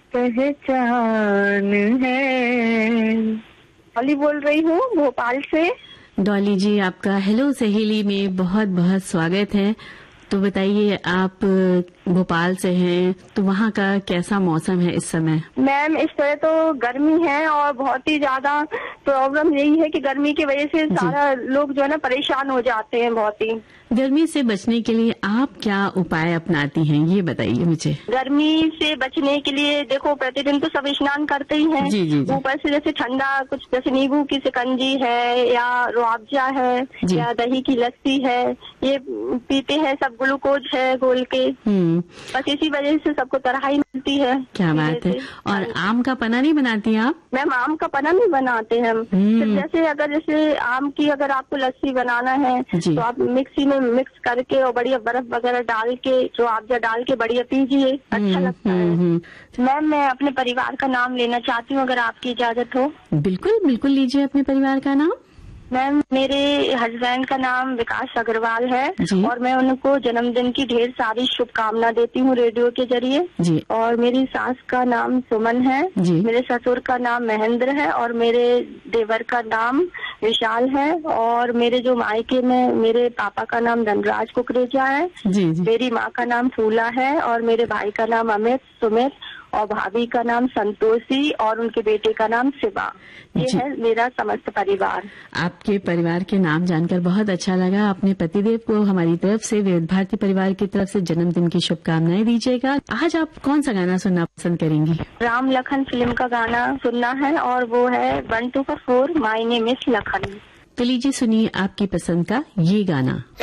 पहचान है। डॉली बोल रही हूँ भोपाल से। डॉली जी, आपका हेलो सहेली में बहुत बहुत स्वागत है। तो बताइए, आप भोपाल से हैं, तो वहाँ का कैसा मौसम है इस समय? मैम, इस तरह तो गर्मी है और बहुत ही ज्यादा प्रॉब्लम यही है कि गर्मी की वजह से सारा लोग जो है ना परेशान हो जाते हैं बहुत ही। गर्मी से बचने के लिए आप क्या उपाय अपनाती हैं, ये बताइए मुझे। गर्मी से बचने के लिए देखो, प्रतिदिन तो सब स्नान करते ही हैं। जी जी जी। ऊपर से जैसे ठंडा कुछ, जैसे नींबू की शिकंजी है या रुआवजा है या दही की लस्सी है, ये पीते हैं सब। ग्लूकोज है घोल के। बस इसी वजह से सबको तराही मिलती है। क्या बात है। और आम का पन्ना नहीं बनाती आप? मैम, आम का पन्ना नहीं बनाते हम। जैसे आम की अगर आपको लस्सी बनाना है तो आप मिक्सी में मिक्स करके और बढ़िया बर्फ वगैरह डाल के, जो आप डाल के बढ़िया पीजिए, अच्छा लगता है। मैम, मैं अपने परिवार का नाम लेना चाहती हूँ, अगर आपकी इजाजत हो। बिल्कुल बिल्कुल, लीजिए अपने परिवार का नाम। मैम, मेरे हस्बैंड का नाम विकास अग्रवाल है और मैं उनको जन्मदिन की ढेर सारी शुभकामना देती हूँ रेडियो के जरिए। और मेरी सास का नाम सुमन है, मेरे ससुर का नाम महेंद्र है और मेरे देवर का नाम विशाल है। और मेरे जो मायके में मेरे पापा का नाम धनराज कुकरेजा है, मेरी माँ का नाम फूला है और मेरे भाई का नाम अमित, सुमित और भाभी का नाम संतोषी और उनके बेटे का नाम शिवा। ये है मेरा समस्त परिवार। आपके परिवार के नाम जानकर बहुत अच्छा लगा। अपने पतिदेव को हमारी तरफ से, विविध भारती परिवार की तरफ से जन्मदिन की शुभकामनाएं दीजिएगा। आज आप कौन सा गाना सुनना पसंद करेंगी? राम लखन फिल्म का गाना सुनना है और वो है 1 2 4 माय नेम इज लखन। तो लीजिए, सुनिए आपकी पसंद का ये गाना।